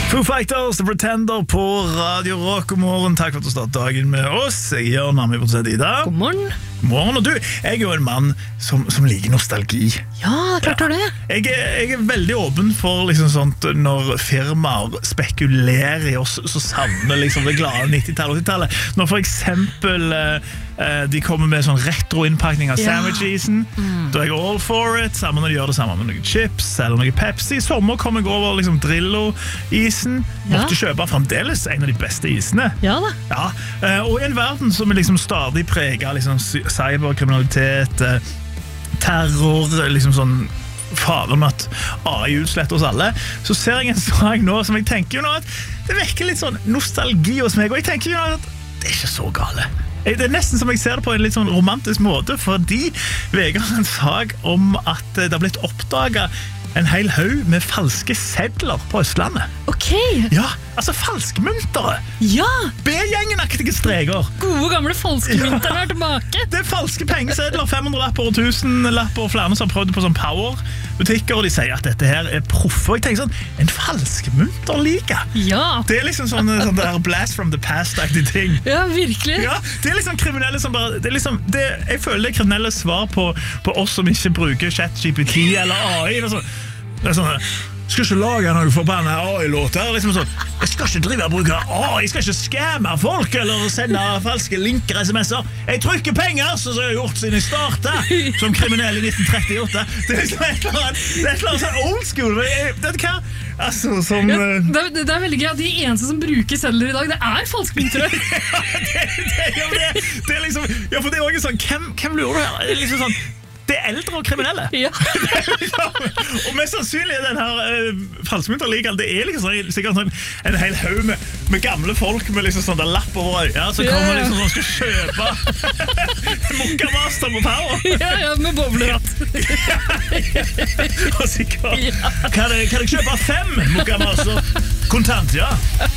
Foo Fighters, The Pretender på Radio Rock. God morgen, takk for at du startet dagen med oss. Jeg gjør nærmere på sted Ida. God morgen. God morgen, og du, jeg er jo en mann som liker nostalgi. Ja, klart har det. Jeg er veldig åpen for liksom sånt, når firmaer spekulerer i oss, så savner liksom det glade 90-tallet og 80-tallet. Når for eksempel de kommer med sånn retro-innpakning av sandwich-isen, da er jeg all for it. Sammen når de gjør det samme med noen chips eller noen Pepsi. I sommer kom jeg over liksom Drillo-isen. Måtte kjøpe fremdeles en av de beste isene. Ja da. Ja, og i en verden som er liksom stadig preget liksom cyberkriminalitet, terror, liksom sånn faren at AI utsletter oss alle, så ser jeg en sak nå som jeg tenker jo nå at det vekker litt sånn nostalgi hos meg, og jeg tenker jo nå at det er ikke så gale. Det er nesten som jeg ser det på en litt sånn romantisk måte, fordi VG har en sak om at det har blitt oppdaget en hel haug med falske sedler på Østlandet. Ok. Ja, altså falskmyntere. Ja. B-gjengen-aktige streker. Gode gamle falskmynterne er tilbake. Det er falske pengesedler, 500-lapper og 1000-lapper, og flere som har prøvd på sånn power-butikker, og de sier at dette her er proffer. Jeg tenker sånn, en falskmynterliga. Ja. Det er liksom sånn der blast from the past-aktig ting. Ja, virkelig. Ja, det er liksom kriminelle som bare, det er liksom, jeg føler det er kriminelle svar på oss som ikke bruker ChatGPT eller AI, eller sånn. Det er sånn, skal ikke lage noen forbannet AI-låter, liksom sånn, jeg skal ikke drive og bruke AI, jeg skal ikke skamme folk eller sende falske linker, sms'er. Jeg trykker penger, som jeg har gjort siden jeg startet som kriminell i 1938. Det er liksom et eller annet sånn old school. Vet du hva? Altså, som... Ja, det er veldig gøy at de eneste som bruker sedler i dag, det er falskmyntere. det er liksom, ja, for det er også sånn, hvem lurer du her? Det er liksom sånn, det er eldre og kriminelle. Ja. Og mest sannsynlig den her falskmynterligaen, det er liksom sikkert sånn en hel haug med gamle folk med liksom sånn der lapp over øya, så kommer liksom sånn skal kjøpe Mokkamaster på Power. Ja, med bobleratt. Og sikkert, kan jeg kjøpe 5 Mokkamaster kontant, ja?